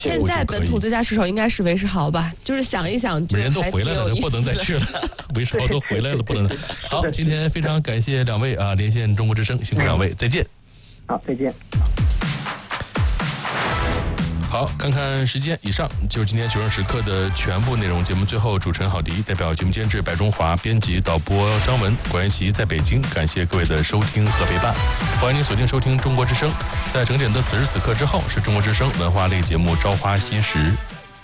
现在本土最佳射手应该是韦世豪吧？就是想一想， 人都回来了，不能再去了。韦世豪都回来了，不能。好，今天非常感谢两位啊，连线中国之声，辛苦两位，再见。 好，再见。 好，看看时间，以上就是今天《9时时刻》的全部内容。节目最后，主持人郝迪代表节目监制白中华、编辑导播张文、管元琪在北京，感谢各位的收听和陪伴。欢迎您锁定收听中国之声，在整点的此时此刻之后，是中国之声文化类节目《朝花夕拾》。